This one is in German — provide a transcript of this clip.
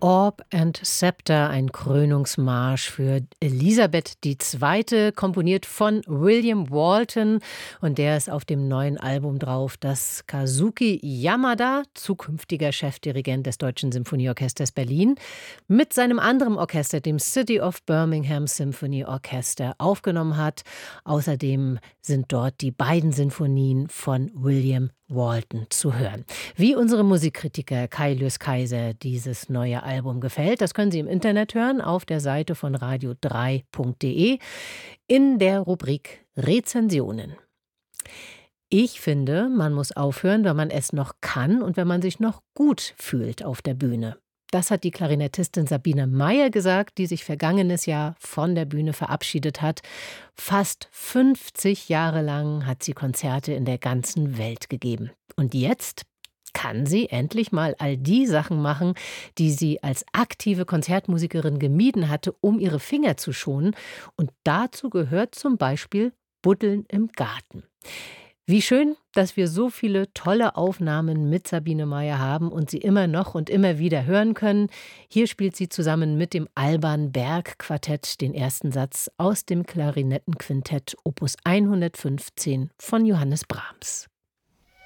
Orb and Scepter, ein Krönungsmarsch für Elisabeth II., komponiert von William Walton. Und der ist auf dem neuen Album drauf, das Kazuki Yamada, zukünftiger Chefdirigent des Deutschen Symphonieorchesters Berlin, mit seinem anderen Orchester, dem City of Birmingham Symphony Orchester, aufgenommen hat. Außerdem sind dort die beiden Sinfonien von William Walton zu hören. Wie unsere Musikkritiker Kai Löß-Kaiser dieses neue Album gefällt, das können Sie im Internet hören auf der Seite von radio3.de in der Rubrik Rezensionen. Ich finde, man muss aufhören, wenn man es noch kann und wenn man sich noch gut fühlt auf der Bühne. Das hat die Klarinettistin Sabine Meyer gesagt, die sich vergangenes Jahr von der Bühne verabschiedet hat. Fast 50 Jahre lang hat sie Konzerte in der ganzen Welt gegeben. Und jetzt kann sie endlich mal all die Sachen machen, die sie als aktive Konzertmusikerin gemieden hatte, um ihre Finger zu schonen. Und dazu gehört zum Beispiel Buddeln im Garten. Wie schön, dass wir so viele tolle Aufnahmen mit Sabine Meyer haben und sie immer noch und immer wieder hören können. Hier spielt sie zusammen mit dem Alban Berg Quartett den ersten Satz aus dem Klarinettenquintett Opus 115 von Johannes Brahms.